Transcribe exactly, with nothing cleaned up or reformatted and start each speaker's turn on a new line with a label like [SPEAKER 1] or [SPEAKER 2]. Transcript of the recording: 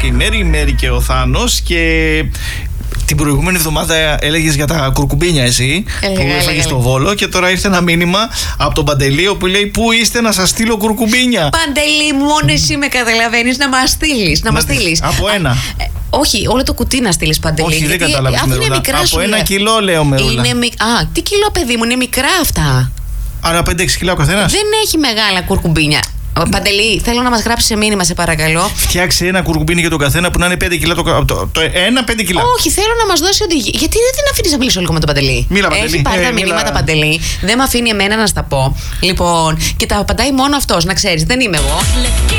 [SPEAKER 1] και η Μέρη, η Μέρη και ο Θάνος. Και την προηγούμενη εβδομάδα έλεγες για τα κουρκουμπίνια εσύ,
[SPEAKER 2] έλεγα,
[SPEAKER 1] που έφαγες
[SPEAKER 2] έλεγα.
[SPEAKER 1] στο Βόλο, και τώρα ήρθε ένα μήνυμα από τον Παντελή που λέει: πού είστε να σας στείλω κουρκουμπίνια?
[SPEAKER 2] Παντελή, μόνο εσύ με καταλαβαίνεις, να μας στείλεις. Να μας στείλεις.
[SPEAKER 1] Από ένα.
[SPEAKER 2] Α, ε, όχι, όλο το κουτί να στείλεις, Παντελή.
[SPEAKER 1] Όχι, δεν κατάλαβες,
[SPEAKER 2] αφού είναι
[SPEAKER 1] Μερούλα.
[SPEAKER 2] μικρά
[SPEAKER 1] Από
[SPEAKER 2] σου,
[SPEAKER 1] ένα
[SPEAKER 2] λέω.
[SPEAKER 1] κιλό, λέω, Μερούλα.
[SPEAKER 2] Είναι μι... Α, τι κιλό, παιδί μου, είναι μικρά αυτά.
[SPEAKER 1] Άρα πέντε έξι κιλά ο καθένας.
[SPEAKER 2] Δεν έχει μεγάλα κουρκουμπίνια. Παντελή, θέλω να μας γράψεις σε μήνυμα, σε παρακαλώ.
[SPEAKER 1] Φτιάξε ένα κουρκουμπίνι για τον καθένα που να είναι πέντε κιλά. Το, το, το ένα πέντε κιλά.
[SPEAKER 2] Όχι, θέλω να μας δώσει οδηγία. Γιατί δεν την αφήνεις να μιλήσω λίγο με τον Παντελή?
[SPEAKER 1] Μίλα, Παντελή.
[SPEAKER 2] Έχει πάρει
[SPEAKER 1] Ε,
[SPEAKER 2] τα
[SPEAKER 1] μίλα.
[SPEAKER 2] μηνύματα, Παντελή. Δεν με αφήνει εμένα να στα πω. Λοιπόν, και τα απαντάει μόνο αυτός, να ξέρεις. Δεν είμαι εγώ.